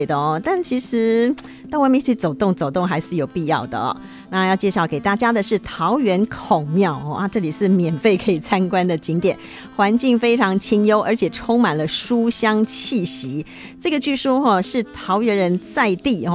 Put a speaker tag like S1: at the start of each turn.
S1: 的哦，但其实到外面去走动走动还是有必要的哦。那要介绍给大家的是桃园孔庙哦，这里是免费可以参观的景点，环境非常清幽，而且充满了书香气息。这个据说是桃园人在地